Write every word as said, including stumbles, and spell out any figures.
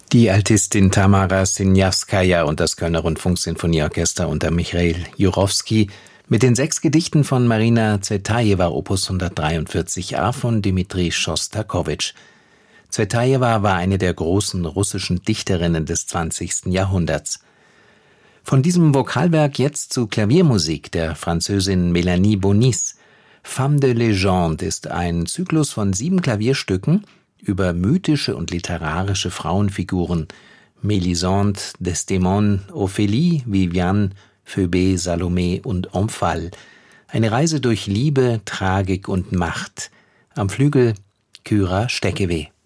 Die Altistin Tamara Siniawskaja und das Kölner Rundfunksinfonieorchester unter Michail Jurowski mit den sechs Gedichten von Marina Zvetajewa, Opus hundertdreiundvierzig a von Dmitri Schostakowitsch. Zvetajewa war eine der großen russischen Dichterinnen des zwanzigsten Jahrhunderts. Von diesem Vokalwerk jetzt zu Klaviermusik der Französin Mélanie Bonis. Femme de Légende ist ein Zyklus von sieben Klavierstücken über mythische und literarische Frauenfiguren: Mélisande, Desdémone, Ophélie, Viviane, Phoebé, Salome und Omphale. Eine Reise durch Liebe, Tragik und Macht. Am Flügel Kyra Steckeweh.